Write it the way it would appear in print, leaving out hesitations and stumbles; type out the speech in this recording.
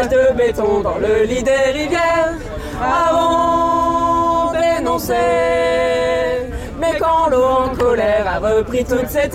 barrage de béton dans le lit des rivières avons dénoncé. Mais quand l'eau en colère a repris toute cette